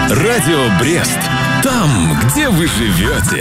Радио Брест. Там, где вы живете.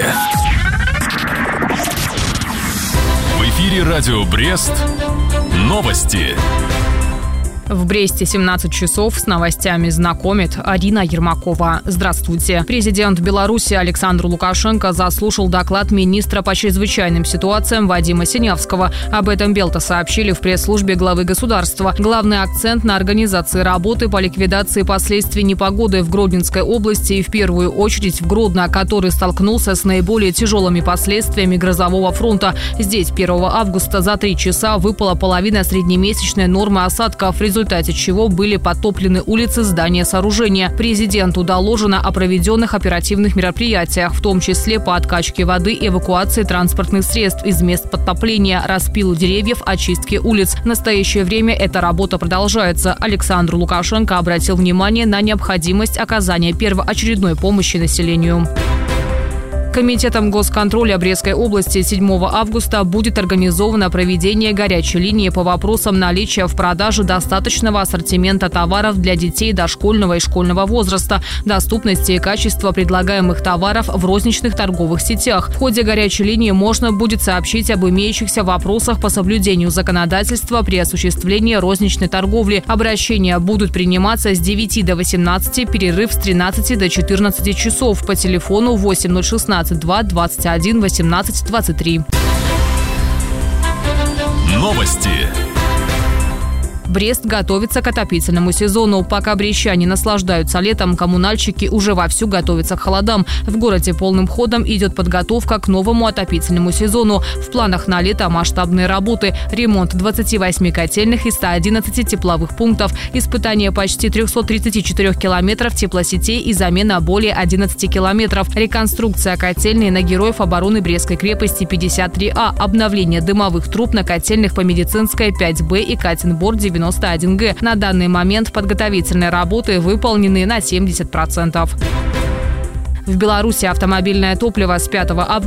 В эфире Радио Брест. Новости. В Бресте 17 часов. С новостями знакомит Арина Ермакова. Здравствуйте. Президент Беларуси Александр Лукашенко заслушал доклад министра по чрезвычайным ситуациям Вадима Синявского. Об этом Белта сообщили в пресс-службе главы государства. Главный акцент на организации работы по ликвидации последствий непогоды в Гродненской области и в первую очередь в Гродно, который столкнулся с наиболее тяжелыми последствиями грозового фронта. Здесь 1 августа за 3 часа выпала половина среднемесячной нормы осадков, в результате чего были подтоплены улицы, здания, сооружения. Президенту доложено о проведенных оперативных мероприятиях, в том числе по откачке воды, эвакуации транспортных средств из мест подтопления, распилу деревьев, очистке улиц. В настоящее время эта работа продолжается. Александр Лукашенко обратил внимание на необходимость оказания первоочередной помощи населению. Комитетом госконтроля Брестской области 7 августа будет организовано проведение горячей линии по вопросам наличия в продаже достаточного ассортимента товаров для детей дошкольного и школьного возраста, доступности и качества предлагаемых товаров в розничных торговых сетях. В ходе горячей линии можно будет сообщить об имеющихся вопросах по соблюдению законодательства при осуществлении розничной торговли. Обращения будут приниматься с 9 до 18, перерыв с 13 до 14 часов по телефону 8016 2 21 18 23. Новости. Брест готовится к отопительному сезону. Пока брестчане наслаждаются летом, коммунальщики уже вовсю готовятся к холодам. В городе полным ходом идет подготовка к новому отопительному сезону. В планах на лето масштабные работы. Ремонт 28 котельных и 111 тепловых пунктов. Испытание почти 334 километров теплосетей и замена более 11 километров. Реконструкция котельной на Героев обороны Брестской крепости 53А. Обновление дымовых труб на котельных по Медицинской 5Б и Катенбор 91Г. На данный момент подготовительные работы выполнены на 70%. В Беларуси автомобильное топливо с 5 августа